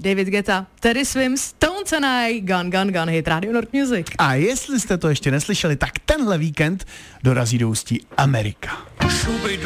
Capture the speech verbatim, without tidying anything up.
David Guetta, Teddy Swims, Stone Tonight, Gun Gun Gun, hit Radio Nord Music. A jestli jste to ještě neslyšeli, tak tenhle víkend dorazí do Ústí Amerika.